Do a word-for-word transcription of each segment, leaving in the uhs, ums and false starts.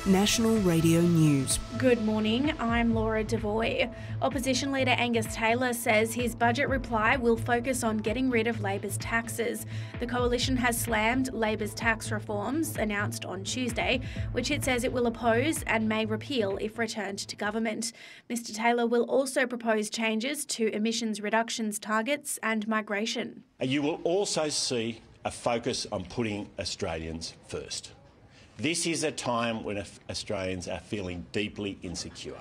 National Radio News. Good morning, I'm Laura Devoy. Opposition leader Angus Taylor says his budget reply will focus on getting rid of Labor's taxes. The coalition has slammed Labor's tax reforms, announced on Tuesday, which it says it will oppose and may repeal if returned to government. Mister Taylor will also propose changes to emissions reductions targets and migration. You will also see a focus on putting Australians first. This is a time when Australians are feeling deeply insecure.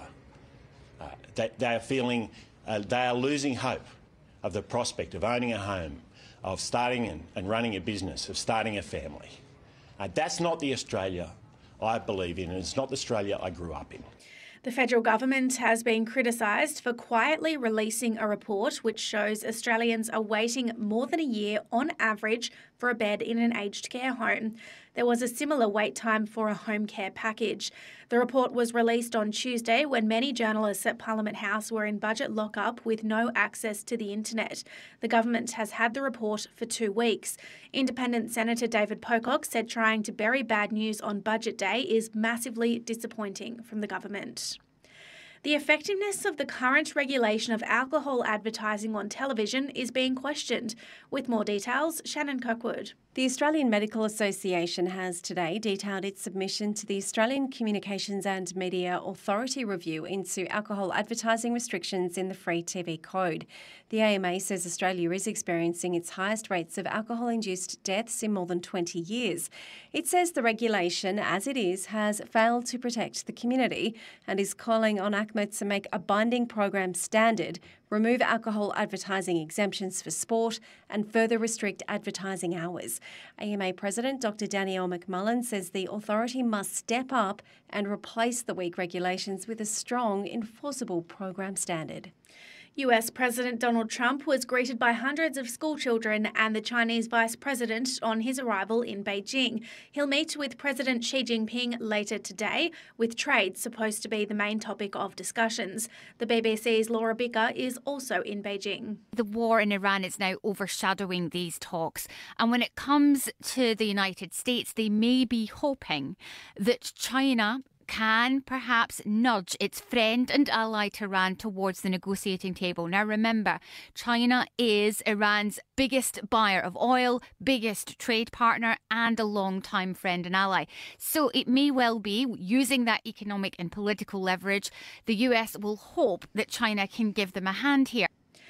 Uh, they, they are feeling, uh, they are losing hope of the prospect of owning a home, of starting and, and running a business, of starting a family. Uh, that's not the Australia I believe in, and it's not the Australia I grew up in. The federal government has been criticised for quietly releasing a report which shows Australians are waiting more than a year on average for a bed in an aged care home. There was a similar wait time for a home care package. The report was released on Tuesday when many journalists at Parliament House were in budget lockup with no access to the internet. The government has had the report for two weeks. Independent Senator David Pocock said trying to bury bad news on Budget Day is massively disappointing from the government. The effectiveness of the current regulation of alcohol advertising on television is being questioned. With more details, Shannon Kirkwood. The Australian Medical Association has today detailed its submission to the Australian Communications and Media Authority review into alcohol advertising restrictions in the Free T V Code. The A M A says Australia is experiencing its highest rates of alcohol-induced deaths in more than twenty years. It says the regulation, as it is, has failed to protect the community and is calling on A C M E to make a binding program standard, remove alcohol advertising exemptions for sport and further restrict advertising hours. A M A President Doctor Danielle McMullen says the authority must step up and replace the weak regulations with a strong, enforceable program standard. U S President Donald Trump was greeted by hundreds of schoolchildren and the Chinese Vice President on his arrival in Beijing. He'll meet with President Xi Jinping later today, with trade supposed to be the main topic of discussions. The B B C's Laura Bicker is also in Beijing. The war in Iran is now overshadowing these talks. And when it comes to the United States, they may be hoping that China can perhaps nudge its friend and ally Tehran towards the negotiating table. Now remember, China is Iran's biggest buyer of oil, biggest trade partner and a long-time friend and ally. So it may well be, using that economic and political leverage, the U S will hope that China can give them a hand here.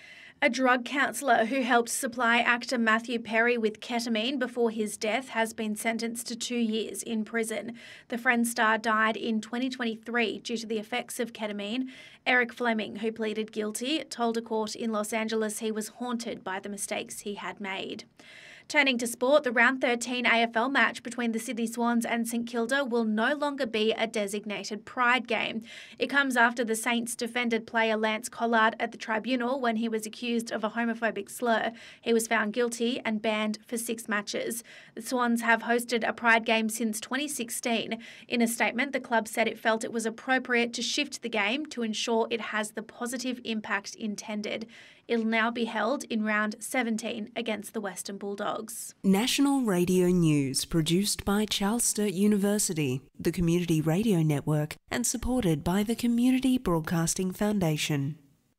A drug counsellor who helped supply actor Matthew Perry with ketamine before his death has been sentenced to two years in prison. The Friends star died in twenty twenty-three due to the effects of ketamine. Eric Fleming, who pleaded guilty, told a court in Los Angeles he was haunted by the mistakes he had made. Turning to sport, the round thirteen A F L match between the Sydney Swans and St Kilda will no longer be a designated Pride game. It comes after the Saints defended player Lance Collard at the tribunal when he was accused of a homophobic slur. He was found guilty and banned for six matches. The Swans have hosted a Pride game since twenty sixteen. In a statement, the club said it felt it was appropriate to shift the game to ensure it has the positive impact intended. It'll now be held in round seventeen against the Western Bulldogs. National Radio News, produced by Charles Sturt University, the Community Radio Network, and supported by the Community Broadcasting Foundation.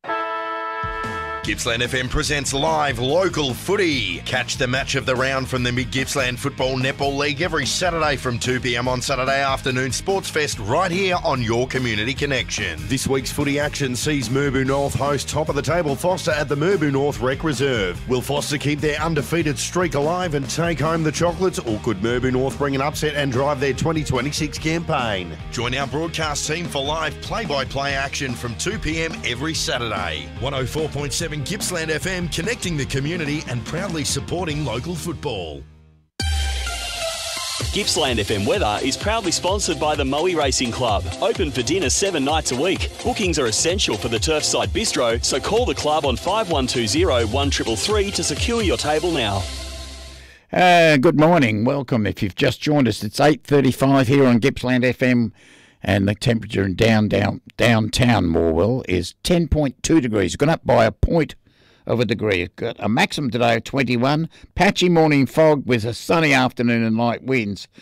Gippsland F M presents live local footy. Catch the match of the round from the Mid-Gippsland Football Netball League every Saturday from two p m on Saturday afternoon Sports Fest right here on your Community Connection. This week's footy action sees Merbau North host top of the table Foster at the Merbau North Rec Reserve. Will Foster keep their undefeated streak alive and take home the chocolates, or could Merbau North bring an upset and drive their twenty twenty-six campaign? Join our broadcast team for live play-by-play action from two p m every Saturday. one oh four point seven Gippsland F M, connecting the community and proudly supporting local football. Gippsland F M weather is proudly sponsored by the Moe Racing Club. Open for dinner seven nights a week. Bookings are essential for the Turfside Bistro, so call the club on five one two zero, one three three three to secure your table now. Uh, good morning. Welcome. If you've just joined us, it's eight thirty-five here on Gippsland F M, and the temperature in down, down, downtown Morwell is ten point two degrees. Gone up by a point of a degree. Got a maximum today of twenty-one. Patchy morning fog with a sunny afternoon and light winds.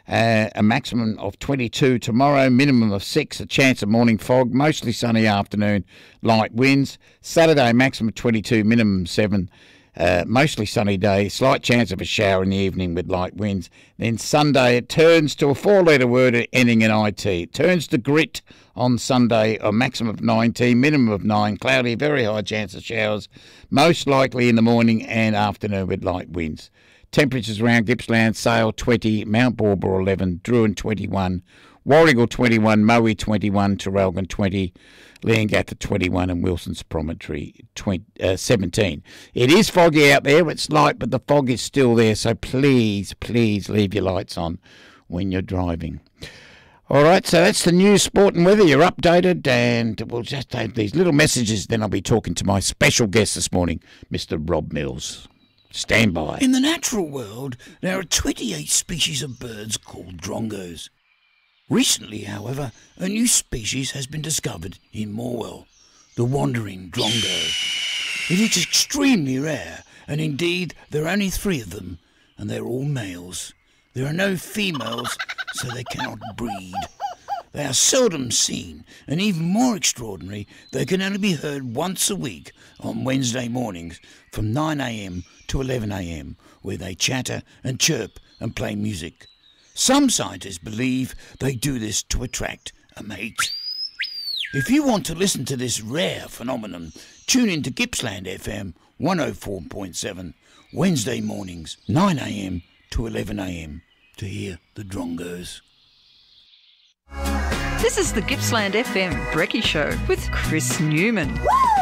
Uh, a maximum of twenty-two tomorrow, minimum of six, a chance of morning fog, mostly sunny afternoon, light winds. Saturday, maximum twenty-two, minimum seven, uh, mostly sunny day, slight chance of a shower in the evening with light winds. Then Sunday, it turns to a four-letter word ending in I T. It turns to grit on Sunday, a maximum of nineteen, minimum of nine, cloudy, very high chance of showers, most likely in the morning and afternoon with light winds. Temperatures around Gippsland, Sale twenty, Mount Barbara eleven, Druin twenty-one, Warragul twenty-one, Moe twenty-one, Traralgon twenty, Leongatha twenty-one and Wilson's Promontory twenty, uh, seventeen. It is foggy out there. It's light, but the fog is still there, so please, please leave your lights on when you're driving. All right, so that's the news, sport and weather. You're updated, and we'll just have these little messages. Then I'll be talking to my special guest this morning, Mister Rob Mills. Stand by. In the natural world, there are twenty-eight species of birds called drongos. Recently, however, a new species has been discovered in Morwell, the wandering drongo. It is extremely rare, and indeed there are only three of them, and they're all males. There are no females, so they cannot breed. They are seldom seen, and even more extraordinary, they can only be heard once a week on Wednesday mornings from nine a.m. to eleven a.m, where they chatter and chirp and play music. Some scientists believe they do this to attract a mate. If you want to listen to this rare phenomenon, tune in to Gippsland F M one oh four point seven, Wednesday mornings, nine a.m. to eleven a.m, to hear the drongos. This is the Gippsland F M Brekkie Show with Chris Newman.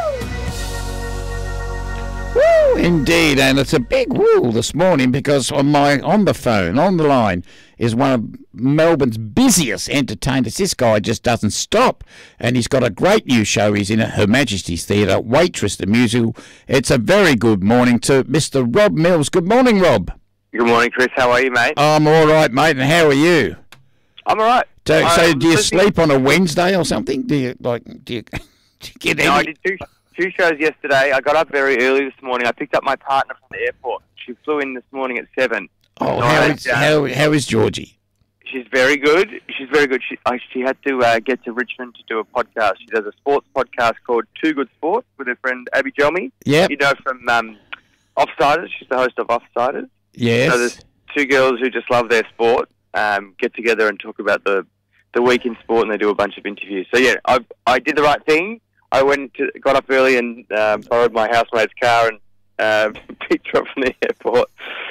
Woo, indeed, and it's a big woo this morning because on my on the phone, on the line, is one of Melbourne's busiest entertainers. This guy just doesn't stop, and he's got a great new show. He's in Her Majesty's Theatre, Waitress the Musical. It's a very good morning to Mister Rob Mills. Good morning, Rob. Good morning, Chris. How are you, mate? I'm all right, mate, and how are you? I'm all right. So, um, so do you listening... sleep on a Wednesday or something? Do you, like, do you, do you get any... No, I did two, two shows yesterday. I got up very early this morning. I picked up my partner from the airport. She flew in this morning at seven. Oh, so how I, is, uh, how, how is Georgie? She's very good. She's very good. She, uh, she had to uh, get to Richmond to do a podcast. She does a sports podcast called Too Good Sport with her friend Abby Jelmy. Yep. You know, from um, Offsiders. She's the host of Offsiders. Yes. So there's two girls who just love their sport, um, get together and talk about the the week in sport, and they do a bunch of interviews. So yeah, I I did the right thing. I went to, got up early and uh, borrowed my housemate's car and uh, picked her up from the airport.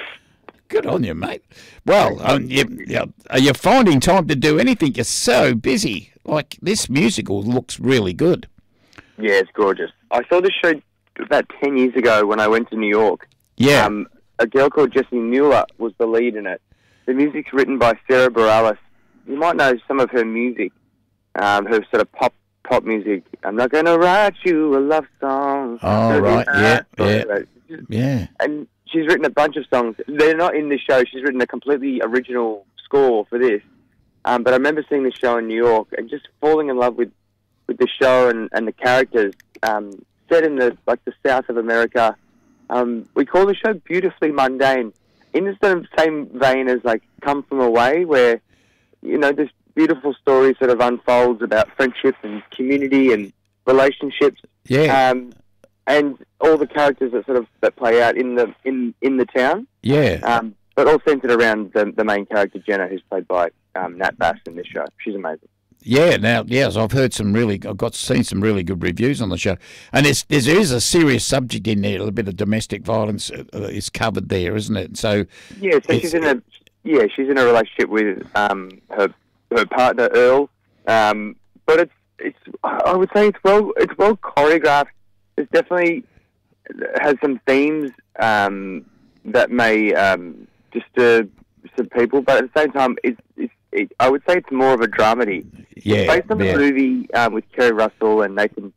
Good on you, mate. Well, um, you, you, are you finding time to do anything? You're so busy. Like, this musical looks really good. Yeah, it's gorgeous. I saw this show about ten years ago when I went to New York. Yeah. Um, a girl called Jessie Mueller was the lead in it. The music's written by Sarah Bareilles. You might know some of her music, um, her sort of pop pop music. I'm not going to write you a love song. Oh, right, yeah, yeah, yeah. And she's written a bunch of songs. They're not in this show. She's written a completely original score for this. Um, but I remember seeing this show in New York and just falling in love with, with the show and, and the characters. Um, set in the like the South of America. Um, we call the show Beautifully Mundane, in the sort of same vein as like Come From Away, where, you know, this beautiful story sort of unfolds about friendship and community and relationships. Yeah. Um, and all the characters that sort of that play out in the in, in the town. Yeah. Um, but all centered around the, the main character Jenna, who's played by um, Nat Bass in this show. She's amazing. Yeah, now, yes, I've heard some really, I've got seen some really good reviews on the show, and there's, there's there is a serious subject in there. A little bit of domestic violence uh, is covered there, isn't it? So yeah, so she's in a yeah, she's in a relationship with um, her her partner Earl, um, but it's it's I would say it's well it's well choreographed. It definitely has some themes um, that may um, disturb some people, but at the same time, it's it's. It, I would say it's more of a dramedy. Yeah, it's based on yeah. the movie um, with Kerry Russell and Nathan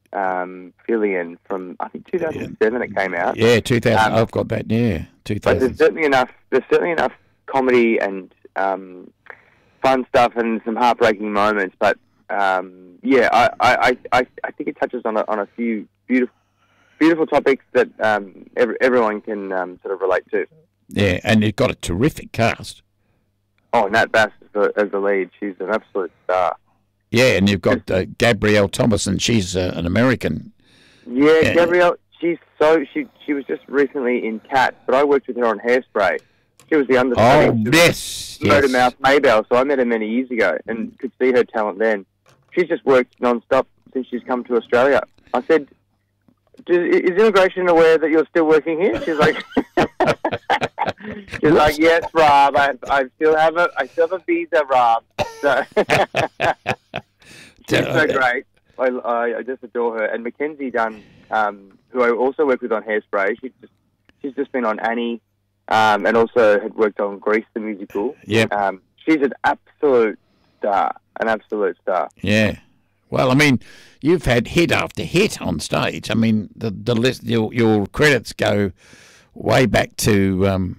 um, Fillion from I think two thousand seven. It came out. Yeah, two thousand. Um, I've got that. Yeah, two but thousand. there's certainly enough. There's certainly enough comedy and um, fun stuff and some heartbreaking moments. But um, yeah, I, I, I, I think it touches on a, on a few beautiful beautiful topics that um, every, everyone can um, sort of relate to. Yeah, and you've got a terrific cast. Oh, Nat Bass as the, as the lead. She's an absolute star. Yeah, and you've got uh, Gabrielle Thomason. She's uh, an American. Yeah, Yeah. Gabrielle. She's so she she was just recently in Cats, but I worked with her on Hairspray. She was the understudy. Oh, She was yes, yes. Motor Mouth Maybell, so I met her many years ago and could see her talent then. She's just worked non-stop since she's come to Australia. I said, "Do- is immigration aware that you're still working here?" She's like, she's like, "Yes, Rob, I, I still have a, I still have a visa, Rob." So she's so great. I, I, I just adore her. And Mackenzie Dunn, um, who I also work with on Hairspray, she's just, she's just been on Annie, um, and also had worked on Grease the musical. Yep. Um, she's an absolute star, an absolute star. Yeah. Well, I mean, you've had hit after hit on stage. I mean, the the list, your your credits go way back to um,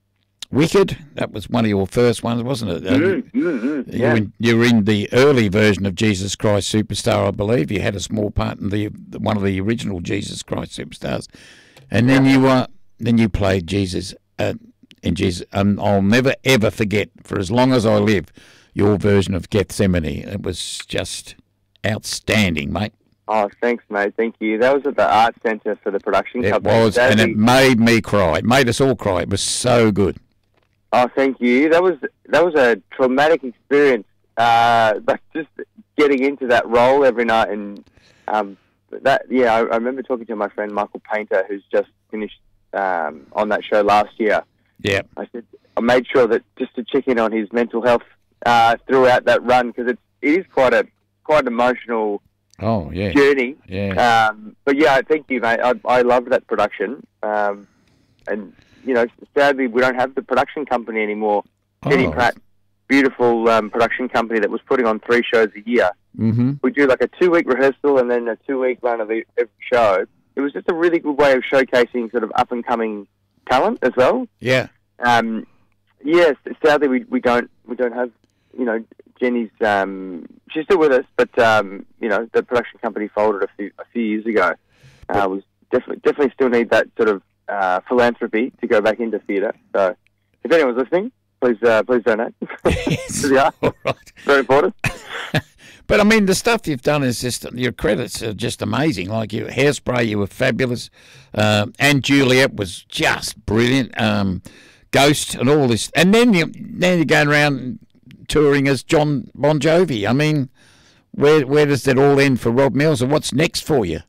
Wicked. That was one of your first ones, wasn't it? Mm, mm, mm, you, yeah. were in, you were in the early version of Jesus Christ Superstar, I believe. You had a small part in the one of the original Jesus Christ Superstars, and then you uh, then you played Jesus uh, in Jesus. And I'll never ever forget, for as long as I live, your version of Gethsemane. It was just outstanding, mate. Oh, thanks, mate. Thank you. That was at the Art Centre for the production It company. was, and Sadly- it made me cry. It made us all cry. It was so good. Oh, thank you. That was that was a traumatic experience. Uh, but just getting into that role every night, and um, that yeah, I, I remember talking to my friend Michael Painter, who's just finished um, on that show last year. Yeah. I said I made sure that just to check in on his mental health uh, throughout that run, because it's it is quite a quite an emotional Oh, yeah. journey. Yeah. Um, but yeah, thank you, mate. I, I loved that production. Um, and, you know, sadly, we don't have the production company anymore. Jenny Oh. Pratt, beautiful um, production company that was putting on three shows a year. Mm-hmm. We do like a two-week rehearsal and then a two-week run of e- every show. It was just a really good way of showcasing sort of up-and-coming talent as well. Yeah. Um, yes, sadly, we, we don't we don't have, you know, Jenny's, um, she's still with us, but, um, you know, the production company folded a few, a few years ago. Uh, we definitely, definitely still need that sort of uh, philanthropy to go back into theatre. So if anyone's listening, please uh, please donate. Yes. To the art. All right. Very important. But, I mean, the stuff you've done is just, your credits are just amazing. Like your Hairspray, you were fabulous. Um, and Juliet was just brilliant. Um, Ghost and all this. And then, you, then you're going around touring as John Bon Jovi. I mean, where where does that all end for Rob Mills, and what's next for you?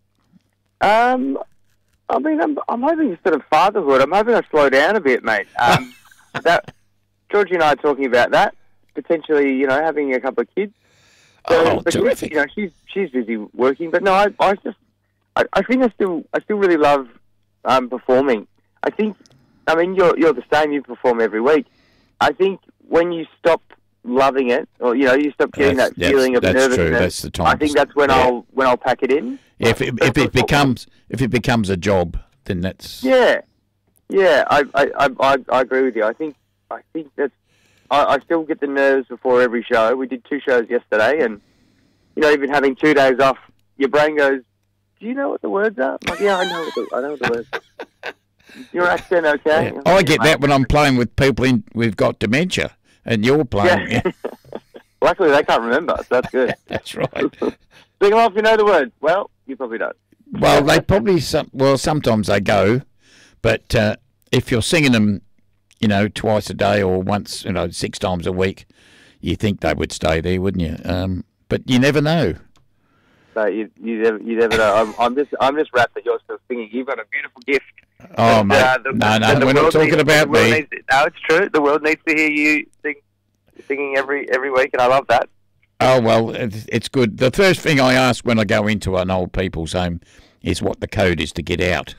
Um, I mean, I'm, I'm hoping sort of fatherhood. I'm hoping I slow down a bit, mate. Um, that Georgie and I are talking about that, potentially, you know, having a couple of kids. So, Oh, but she- terrific. You know, she's she's busy working, but no, I, I just, I, I think I still, I still really love um, performing. I think, I mean, you're you're the same. You perform every week. I think when you stop loving it, or you know, you stop getting That's- that that's- feeling of that's nervousness. true. That's the time I to think stop. that's when Yeah. I'll when I'll pack it in. If it, if it becomes if it becomes a job, then that's Yeah, yeah, I, I, I, I, I agree with you. I think I think that's I, I still get the nerves before every show. We did two shows yesterday, and you know, even having two days off, your brain goes, "Do you know what the words are?" I'm like, yeah, I know what the, I know what the words are. Your accent, okay? Yeah. I get that when I'm playing with people in we've got dementia, and you're playing. Yeah. Luckily, they can't remember, so that's good. That's right. Sing them off, you know the words. Well, you probably don't. Well, they probably some. Well, sometimes they go, but uh, if you're singing them, you know, twice a day or once, you know, six times a week, you think they would stay there, wouldn't you? Um, but you never know. So you, you never, you never know. I'm, I'm just, I'm just rapt that you're still singing. You've got a beautiful gift. Oh, But, mate. uh, the- no, no, the we're not world talking needs- about the world me. needs- no, it's true. The world needs to hear you sing, singing every every week, and I love that. Oh, well, it's it's good. The first thing I ask when I go into an old people's home is what the code is to get out.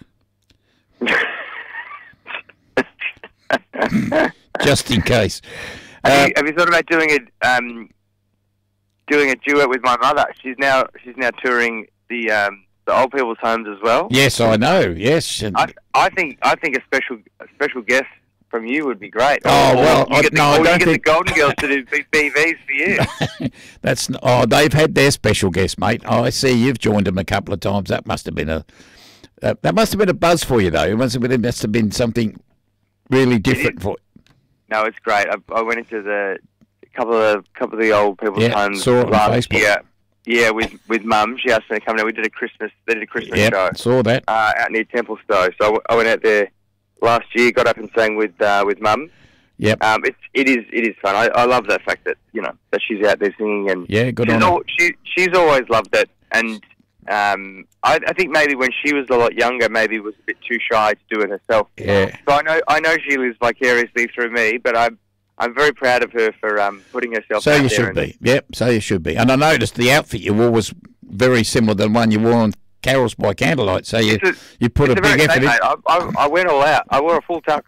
Just in case. Have, Uh, you, have you thought about doing a um, doing a duet with my mother? She's now she's now touring the um, the old people's homes as well. Yes, I know. Yes. And- I I think I think a special a special guest from you would be great. Oh, Or- well, or you I- get the, no, I or you don't get think- the Golden Girls to do B- BVs for you. That's oh, they've had their special guest, mate. Oh, I see you've joined them a couple of times. That must have been a uh, that must have been a buzz for you, though. It must have been, it must have been something really different for. no, it's great. I, I went into the couple of couple of the old people's Yeah, homes saw it on last Facebook. year. Yeah, with with Mum. She asked me to come down. We did a Christmas. They did a Christmas Yep, show. saw that. Uh, out near Templestowe. So I, w- I went out there last year. Got up and sang with uh, with Mum. Yep. Um, it's it is it is fun. I, I love that fact that you know that she's out there singing and Yeah, good she's on her. al- she she's always loved it. And um, I, I think maybe when she was a lot younger, maybe was a bit too shy to do it herself. Yeah. So I know I know she lives vicariously through me, but I'm I'm very proud of her for um, putting herself. So out you there should and- be. Yep, so you should be. And I noticed the outfit you wore was very similar to the one you wore on Carols by Candlelight. So you It's a- you put a It's big very effort same, in. mate. I, I, I went all out. I wore a full tux.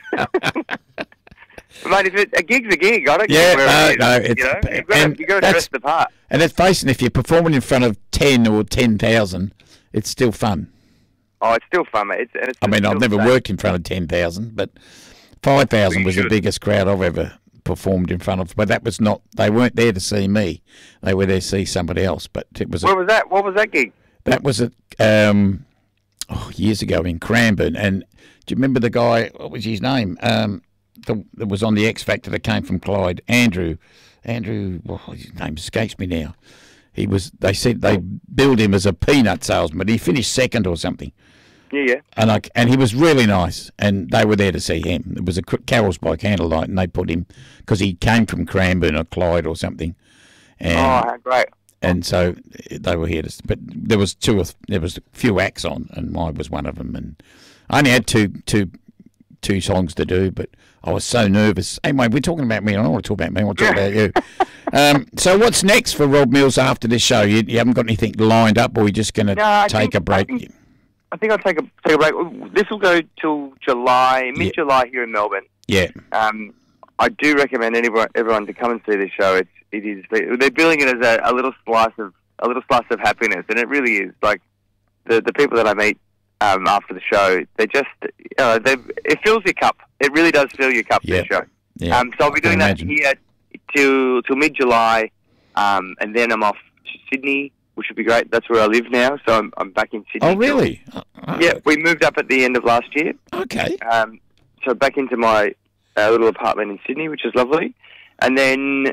Mate, if it, a gig's a gig. I don't Yeah, care where no, it is. no, it's- you know, you've got and to, you've got to that's- dress the part. And let's face it, if you're performing in front of ten or ten thousand, it's still fun. Oh, it's still fun, mate. It's, and it's I mean, still I've never the same. worked in front of ten thousand, but five thousand You was the should. biggest crowd I've ever performed in front of. But that was not, they weren't there to see me. They were there to see somebody else. But it was a, Where was that? What was that gig? that was a, um, oh, years ago in Cranbourne. And do you remember the guy, what was his name? Um, the, that was on the X Factor that came from Clyde, Andrew. Andrew, oh, his name escapes me now. He was, they said they billed him as a peanut salesman, but he finished second or something. Yeah, yeah. And I, and he was really nice, and they were there to see him. It was a C- Carols by Candlelight, and they put him because he came from Cranbourne or Clyde or something. And, Oh, how great. and so they were here to. But there was two, or th- there was a few acts on, and mine was one of them. And I only had two, two, two songs to do, but I was so nervous. Anyway, we're talking about me. I don't want to talk about me. I want to talk about you. Um, so what's next for Rob Mills after this show? You, you haven't got anything lined up, or are you just going to No, I take think- a break? I think- I think I'll take a take a break. This will go till July, mid-July here in Melbourne. Yeah. Um, I do recommend anyone, everyone to come and see this show. It's it is they're billing it as a, a little slice of a little slice of happiness, and it really is. Like the the people that I meet um, after the show, they just you know, they it fills your cup. It really does fill your cup. Yeah. This show. Yeah. Um, so I'll be I can doing that imagine. here till till mid-July, um, and then I'm off to Sydney, which would be great. That's where I live now, so I'm I'm back in Sydney. Oh, till- really? Oh, Yeah, we moved up at the end of last year. Okay. Um, so back into my uh, little apartment in Sydney, which is lovely. And then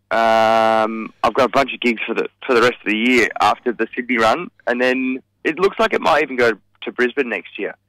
um, I've got a bunch of gigs for the for the rest of the year after the Sydney run, and then it looks like it might even go to Brisbane next year.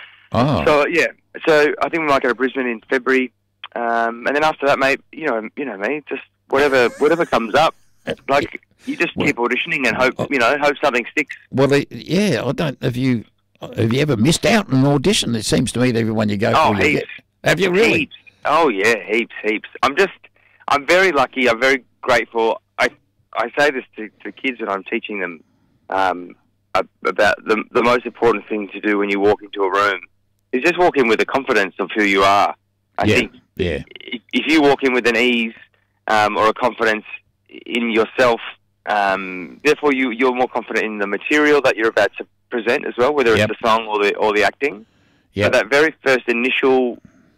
Oh. So yeah, so I think we might go to Brisbane in February, um, and then after that, mate, you know, you know me, just whatever whatever comes up. Like you just keep auditioning and hope, you know, hope something sticks. Well, they, yeah, I don't. Have you have you ever missed out on an audition? It seems to me that everyone you go Oh, for, you heaps. get. Have you really? Heaps. Oh yeah, heaps, heaps. I'm just, I'm very lucky. I'm very grateful. I, I say this to, to kids when I'm teaching them um, ab- about the the most important thing to do when you walk into a room is just walk in with the confidence of who you are. I Yeah. think Yeah. if if you walk in with an ease um, or a confidence in yourself, um, therefore you you're more confident in the material that you're about to present as well, whether Yep. it's the song or the or the acting. Yeah. So that very first initial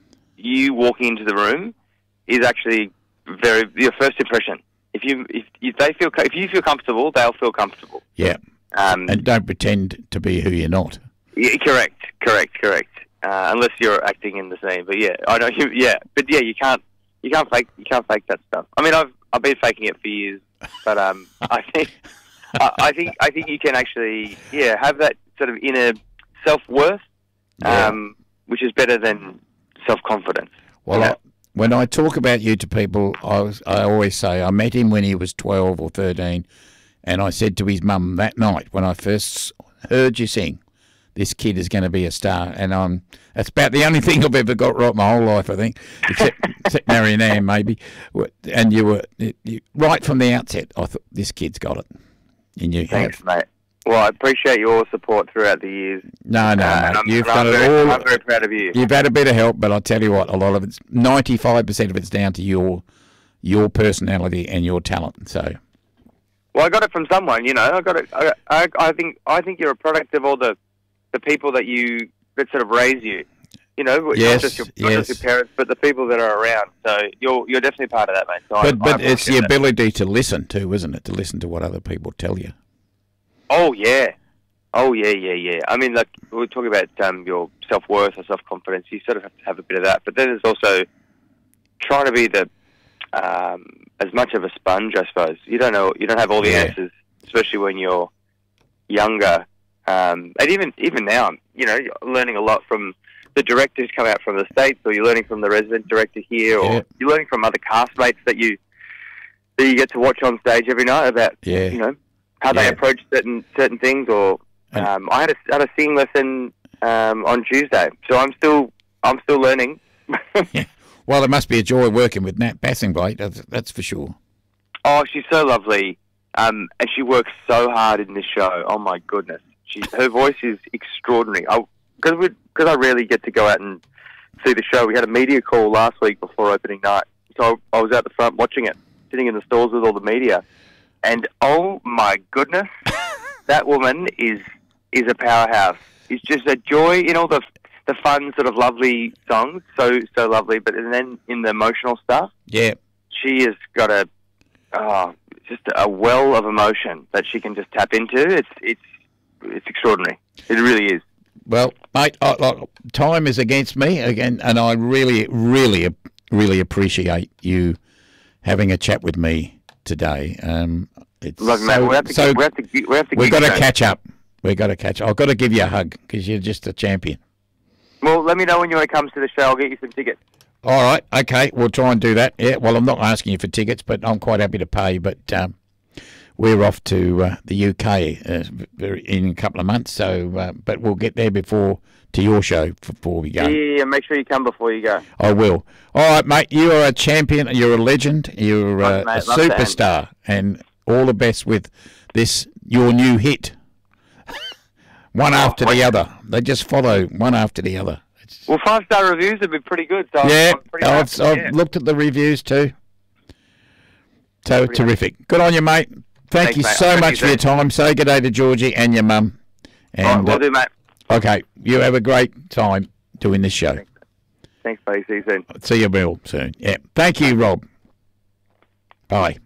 you walking into the room is actually very your first impression. If you if, if they feel co- if you feel comfortable, they'll feel comfortable. Yeah. Um, And don't pretend to be who you're not. yeah, correct, correct, correct. Uh, unless you're acting in the scene, but yeah, I know. You, yeah, but yeah, you can't you can't fake you can't fake that stuff. I mean, I've I've been faking it for years, but um, I think I, I think I think you can actually yeah have that sort of inner self worth, Yeah. um, which is better than self confidence. Well, Yeah. I, when I talk about you to people, I, was, I always say I met him when he was twelve or thirteen, and I said to his mum that night when I first heard you sing, this kid is going to be a star. And um, that's about the only thing I've ever got right my whole life, I think, except, except Marion Ann, maybe. And you were, you, right from the outset, I thought, this kid's got it. And you Thanks, have. mate. Well, I appreciate your support throughout the years. No, no, Uh, mate. and I'm, You've and done I'm it very, all. I'm very proud of you. You've had a bit of help, but I tell you what, a lot of it's ninety-five percent of it's down to your your personality and your talent. So, Well, I got it from someone, you know. I got it. I, I, I think I think you're a product of all the the people that you that sort of raise you. You know, Yes, not just your not yes. just your parents, but the people that are around. So you're you're definitely part of that, mate. So I- but I but it's the appreciate that. ability to listen too, isn't it? To listen to what other people tell you. Oh yeah, oh yeah, yeah, yeah. I mean, like we we're talking about um, your self worth or self confidence. You sort of have to have a bit of that, but then there's also trying to be the um, as much of a sponge, I suppose. You don't know, you don't have all the Yeah. answers, especially when you're younger. Um, and even even now, you know, you're learning a lot from the directors come out from the States, or you're learning from the resident director here, or Yeah. you're learning from other castmates that you that you get to watch on stage every night about, Yeah. you know, how they Yeah. approach certain certain things. Or um, I had a had a singing lesson um, on Tuesday, so I'm still I'm still learning. Well, it must be a joy working with Nat Bassingblate, that's, that's for sure. Oh, she's so lovely, um, and she works so hard in this show. Oh my goodness, she her voice is extraordinary. Because we because I rarely get to go out and see the show. We had a media call last week before opening night, so I was out the front watching it, sitting in the stalls with all the media, and oh my goodness, that woman is is a powerhouse. It's just a joy in all the the fun, sort of lovely songs, so so lovely. But and then in the emotional stuff, Yeah. she has got a oh, just a well of emotion that she can just tap into. It's it's it's extraordinary. It really is. Well, mate, I, I, time is against me again, and I really, really, really appreciate you having a chat with me today. Um, it's Look, so, mate, we have to so we have to we have to. we've got to going. catch up. We've got to catch up. I've got to give you a hug because you're just a champion. Well, let me know when you want to come to the show. I'll get you some tickets. All right, okay, we'll try and do that. Yeah, well, I'm not asking you for tickets, but I'm quite happy to pay. But um, we're off to uh, the U K uh, very- in a couple of months, so uh, but we'll get there before to your show before we go. Yeah, make sure you come before you go. I will. All right, mate, you are a champion. You're a legend. You're uh, Love, mate. a Love to superstar, and all the best with this your new hit. One after the other. They just follow one after the other. Well, five star reviews have been pretty good. So Yeah, I'm pretty I've, happy, I've yeah. looked at the reviews too. So terrific. Good on you, mate. Thank Thanks, you mate. so I'll much talk for to your you time. Say good day to Georgie and your mum. And, All right, will uh, do, mate. Okay, you have a great time doing this show. Thanks, buddy. See you soon. See you real soon. Yeah. Thank you, Rob. Bye.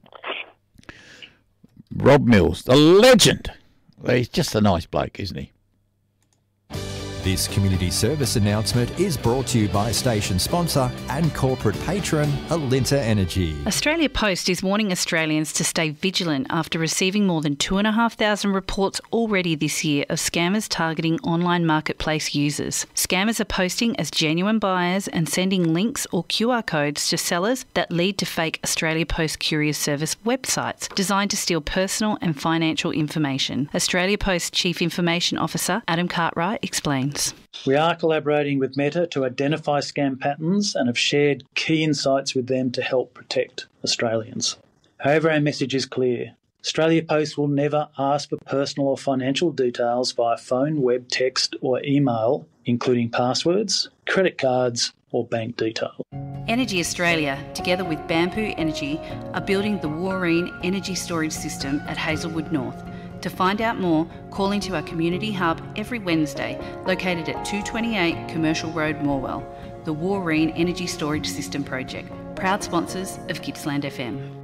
Rob Mills, the legend. Well, he's just a nice bloke, isn't he? This community service announcement is brought to you by station sponsor and corporate patron Alinta Energy. Australia Post is warning Australians to stay vigilant after receiving more than two thousand five hundred reports already this year of scammers targeting online marketplace users. Scammers are posting as genuine buyers and sending links or Q R codes to sellers that lead to fake Australia Post Courier Service websites designed to steal personal and financial information. Australia Post Chief Information Officer Adam Cartwright explains. We are collaborating with Meta to identify scam patterns and have shared key insights with them to help protect Australians. However, our message is clear. Australia Post will never ask for personal or financial details via phone, web, text or email, including passwords, credit cards or bank details. Energy Australia, together with Bamboo Energy, are building the Warreen Energy Storage System at Hazelwood North. To find out more, call into our community hub every Wednesday, located at two twenty-eight Commercial Road, Morwell. The Warreen Energy Storage System Project, proud sponsors of Gippsland F M.